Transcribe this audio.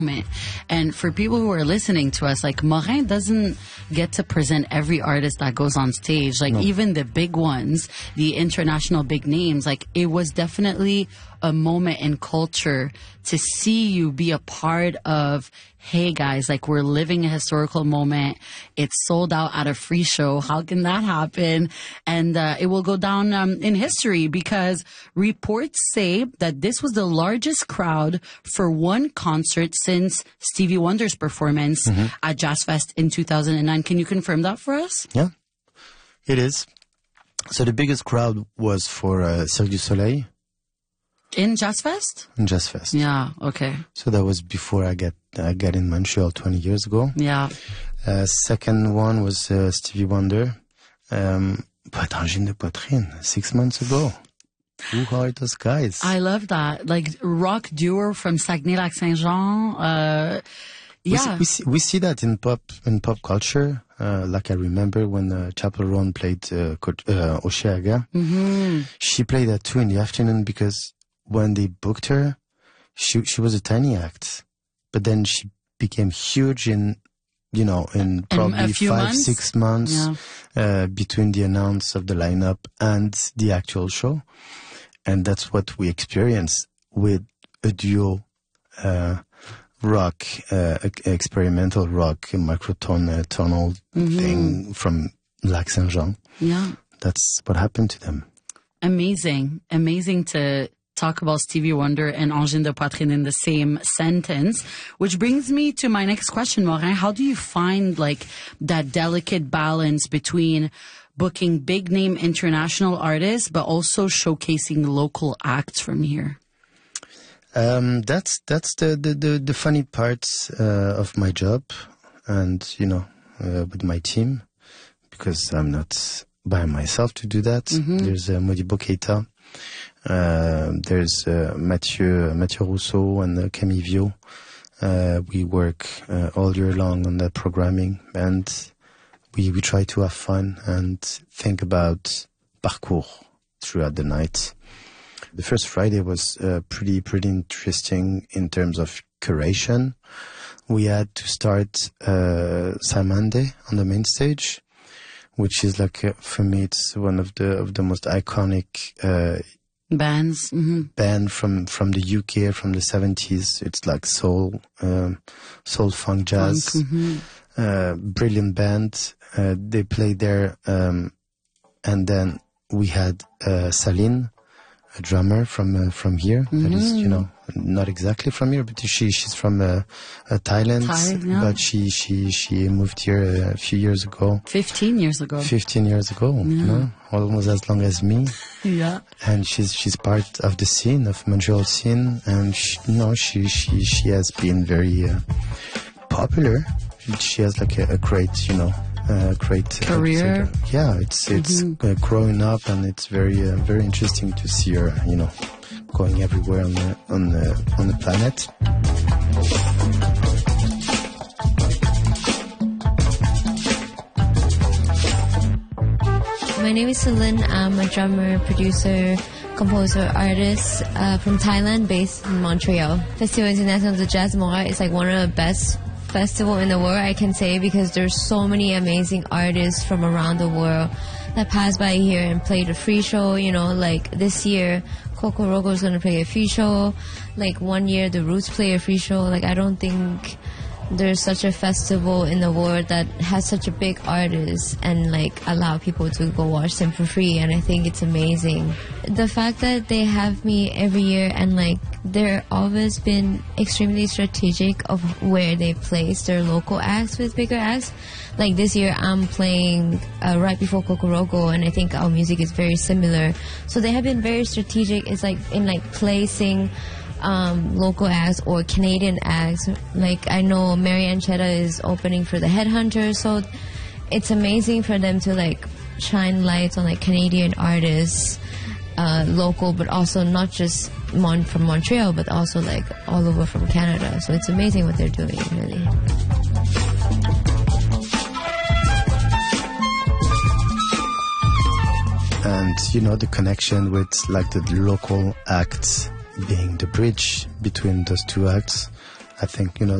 And for people who are listening to us, like, Morin doesn't get to present every artist that goes on stage. Like, even the big ones, the international big names, like, it was definitely a moment in culture to see you be a part of, hey guys, like, we're living a historical moment. It's sold out at a free show. How can that happen? And it will go down in history because reports say that this was the largest crowd for one concert since Stevie Wonder's performance at Jazz Fest in 2009. Can you confirm that for us? Yeah, it is. So the biggest crowd was for Cirque du Soleil. In Jazz Fest? In Jazz Fest. Yeah, okay. So that was before I got in Montreal 20 years ago. Yeah. Second one was Stevie Wonder. But Angine de Poitrine, 6 months ago. Who are those guys? I love that. Like, rock duo from Saguenay-Lac-Saint-Jean. Yeah. We see that in pop culture. Like I remember when Chapel Roan played Oceaga. She played that too in the afternoon because when they booked her, she was a tiny act, but then she became huge in probably 5-6 months between the announce of the lineup and the actual show. And that's what we experienced with a duo rock, experimental rock, microtonal thing from Lac Saint-Jean. Yeah. That's what happened to them. Amazing to talk about Stevie Wonder and Angine de Poitrine in the same sentence, which brings me to my next question, Morin. How do you find like that delicate balance between booking big name international artists, but also showcasing local acts from here? That's the funny part of my job, and with my team, because I'm not by myself to do that. There's Modibo Keita, there's Mathieu Rousseau and Camille Viau. We work all year long on that programming, and we try to have fun and think about parcours throughout the night. The first Friday was pretty interesting in terms of curation. We had to start Samande on the main stage, which is like for me it's one of the most iconic bands band from the UK from the 70s. It's like soul funk jazz. Brilliant band. They played there, and then we had Saline, a drummer from here. That is, not exactly from here, but she's from Thailand. But she moved here a few years ago. 15 years ago. 15 years ago. Almost as long as me. Yeah. And she's part of the scene, of Montreal scene, and she has been very popular. She has like a great career. It's growing up, and it's very interesting to see her, going everywhere on the planet. My name is Celine. I'm a drummer, producer, composer, artist from Thailand, based in Montreal. Festival International de Jazz Montréal is like one of the best festival in the world, I can say, because there's so many amazing artists from around the world that pass by here and play the free show. Like this year Coco Roco is going to play a free show. Like 1 year the Roots play a free show. Like I don't think there's such a festival in the world that has such a big artist and like allow people to go watch them for free, and I think it's amazing. The fact that they have me every year, and like they're always been extremely strategic of where they place their local acts with bigger acts. Like this year I'm playing right before Coco Roco, and I think our music is very similar. So they have been very strategic. It's like in like placing local acts or Canadian acts. Like I know Marianne Chetta is opening for the Headhunters, so it's amazing for them to like shine lights on like Canadian artists, local, but also not just from Montreal, but also like all over from Canada. So it's amazing what they're doing, really. And the connection with like the local acts being the bridge between those two acts I think,